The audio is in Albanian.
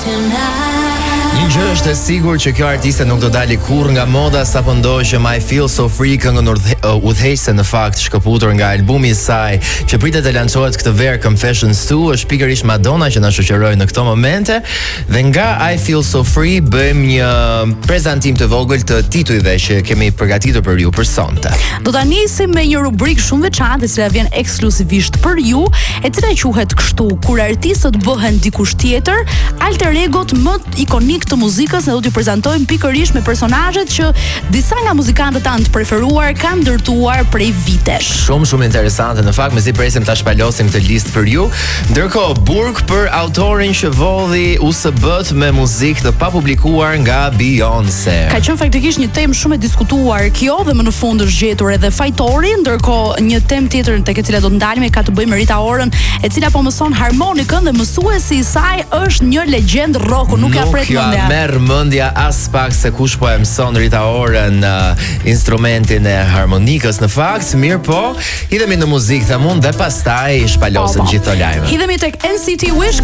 Një gjë është e sigurt që kjo artiste nuk do dali kurrë nga moda sapo ndoqëm I Feel So Free, këngën udhëheqëse në fakt shkëputur nga albumi i saj që pritet të lançohet këtë verë, Confessions 2, është pikërisht Madonna që na shoqëroi në këto momente. Dhe nga I Feel So Free bëjmë një prezantim të vogël të titujve që kemi përgatitur për ju për sonte. Do ta nisim me një rubrikë shumë veçantë e cila vjen ekskluzivisht për ju, e cila quhet kështu: kur artistët bëhen dikush tjetër, alter egot më ikonik të muzikës. Ne do t'ju prezantojmë pikërisht me personazhet që disa nga muzikantët tanë të preferuar kanë ndërtuar prej vitesh. Shumë interesante në fakt, mezi presim ta shpalosim këtë listë për ju. Ndërkohë, burg për autorin që vodhi USB-t me muzikë të papublikuar nga Beyoncé. Ka qenë faktikisht një temë shumë e diskutuar kjo dhe më në fund është gjetur edhe fajtori. Ndërkohë, një temë tjetër tek e cila do të ndalemi ka të bëjë me Rita Orën, e cila po mëson harmonikën dhe mësuesi i saj është një legjend rocku, nuk ja pret mendja. Merr mendja as pak se kush po e mëson Rita Orën instrumentin e harmonikës në fakt. Mirë po, hidhemi në muzikë thamun dhe pastaj shpalosim gjithë to lajme. Hidhemi tek NCT Wish.